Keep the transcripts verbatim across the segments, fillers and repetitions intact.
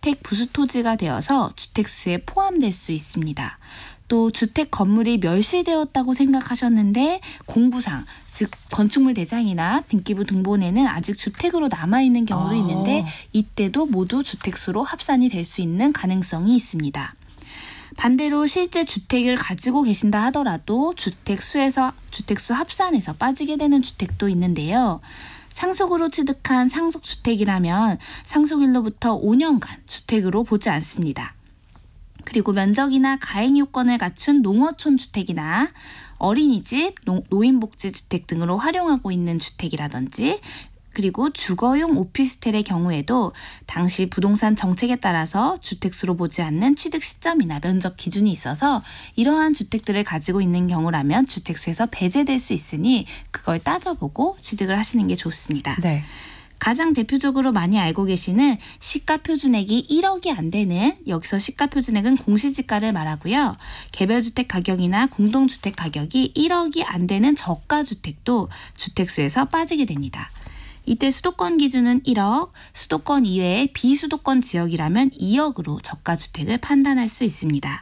주택 부수토지가 되어서 주택수에 포함될 수 있습니다. 또 주택 건물이 멸실되었다고 생각하셨는데 공부상, 즉 건축물 대장이나 등기부 등본에는 아직 주택으로 남아있는 경우도 아. 있는데 이때도 모두 주택수로 합산이 될 수 있는 가능성이 있습니다. 반대로 실제 주택을 가지고 계신다 하더라도 주택수에서 주택수 합산에서 빠지게 되는 주택도 있는데요. 상속으로 취득한 상속주택이라면 상속일로부터 오 년간 주택으로 보지 않습니다. 그리고 면적이나 가행 요건을 갖춘 농어촌 주택이나 어린이집, 노인복지주택 등으로 활용하고 있는 주택이라든지 그리고 주거용 오피스텔의 경우에도 당시 부동산 정책에 따라서 주택수로 보지 않는 취득 시점이나 면적 기준이 있어서 이러한 주택들을 가지고 있는 경우라면 주택수에서 배제될 수 있으니 그걸 따져보고 취득을 하시는 게 좋습니다. 네. 가장 대표적으로 많이 알고 계시는 시가표준액이 일억이 안 되는, 여기서 시가표준액은 공시지가를 말하고요. 개별주택 가격이나 공동주택 가격이 일억이 안 되는 저가주택도 주택수에서 빠지게 됩니다. 이때 수도권 기준은 일억, 수도권 이외의 비수도권 지역이라면 이억으로 저가주택을 판단할 수 있습니다.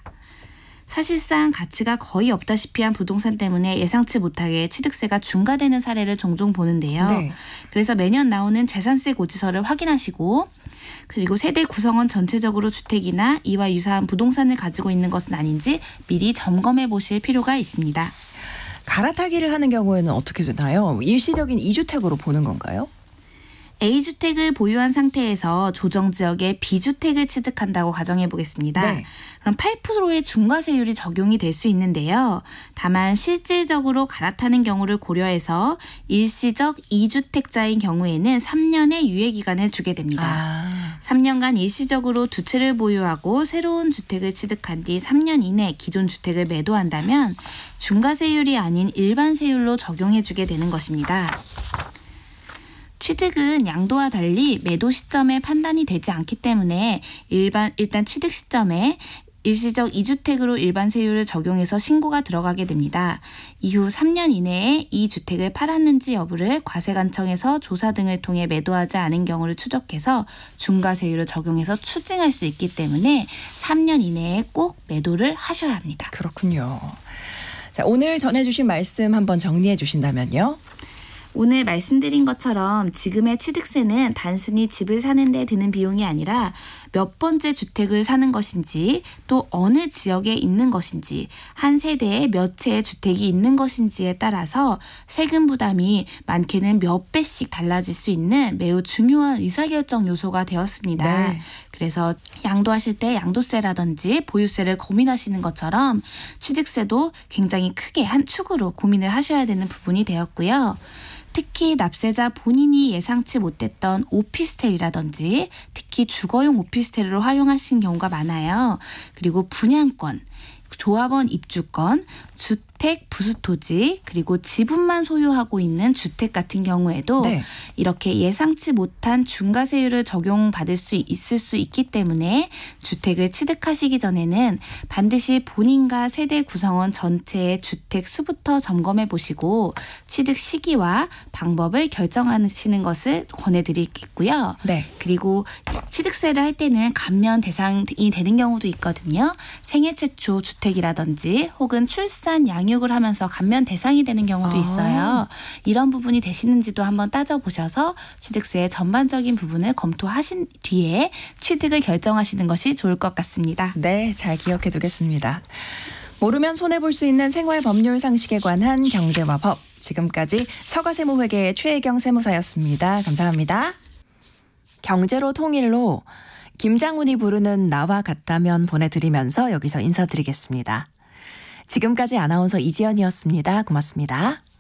사실상 가치가 거의 없다시피 한 부동산 때문에 예상치 못하게 취득세가 중과되는 사례를 종종 보는데요. 네. 그래서 매년 나오는 재산세 고지서를 확인하시고 그리고 세대 구성원 전체적으로 주택이나 이와 유사한 부동산을 가지고 있는 것은 아닌지 미리 점검해 보실 필요가 있습니다. 갈아타기를 하는 경우에는 어떻게 되나요? 일시적인 이주택으로 보는 건가요? A주택을 보유한 상태에서 조정지역에 B주택을 취득한다고 가정해 보겠습니다. 네. 그럼 팔 퍼센트의 중과세율이 적용이 될 수 있는데요. 다만 실질적으로 갈아타는 경우를 고려해서 일시적 이주택자인 경우에는 삼 년의 유예기간을 주게 됩니다. 아. 삼 년간 일시적으로 두 채를 보유하고 새로운 주택을 취득한 뒤 삼 년 이내 기존 주택을 매도한다면 중과세율이 아닌 일반 세율로 적용해 주게 되는 것입니다. 취득은 양도와 달리 매도 시점에 판단이 되지 않기 때문에 일반 일단 취득 시점에 일시적 이주택으로 일반 세율을 적용해서 신고가 들어가게 됩니다. 이후 삼 년 이내에 이 주택을 팔았는지 여부를 과세관청에서 조사 등을 통해 매도하지 않은 경우를 추적해서 중과세율을 적용해서 추징할 수 있기 때문에 삼 년 이내에 꼭 매도를 하셔야 합니다. 그렇군요. 자, 오늘 전해주신 말씀 한번 정리해 주신다면요. 오늘 말씀드린 것처럼 지금의 취득세는 단순히 집을 사는 데 드는 비용이 아니라 몇 번째 주택을 사는 것인지 또 어느 지역에 있는 것인지 한 세대에 몇 채의 주택이 있는 것인지에 따라서 세금 부담이 많게는 몇 배씩 달라질 수 있는 매우 중요한 의사결정 요소가 되었습니다. 네. 그래서 양도하실 때 양도세라든지 보유세를 고민하시는 것처럼 취득세도 굉장히 크게 한 축으로 고민을 하셔야 되는 부분이 되었고요. 특히 납세자 본인이 예상치 못했던 오피스텔이라든지 특히 주거용 오피스텔로 활용하신 경우가 많아요. 그리고 분양권, 조합원 입주권, 주택 부수토지 그리고 지분만 소유하고 있는 주택 같은 경우에도 네. 이렇게 예상치 못한 중과세율을 적용받을 수 있을 수 있기 때문에 주택을 취득하시기 전에는 반드시 본인과 세대 구성원 전체의 주택 수부터 점검해 보시고 취득 시기와 방법을 결정하시는 것을 권해드리겠고요. 네. 그리고 취득세를 할 때는 감면 대상이 되는 경우도 있거든요. 생애 최초 주택이라든지 혹은 출산 양육을 하면서 감면 대상이 되는 경우도 있어요. 아. 이런 부분이 되시는지도 한번 따져보셔서 취득세의 전반적인 부분을 검토하신 뒤에 취득을 결정하시는 것이 좋을 것 같습니다. 네, 잘 기억해 두겠습니다. 모르면 손해볼 수 있는 생활 법률 상식에 관한 경제와 법. 지금까지 서가세무회계의 최혜경 세무사였습니다. 감사합니다. 경제로 통일로 김장훈이 부르는 나와 같다면 보내드리면서 여기서 인사드리겠습니다. 지금까지 아나운서 이지연이었습니다. 고맙습니다.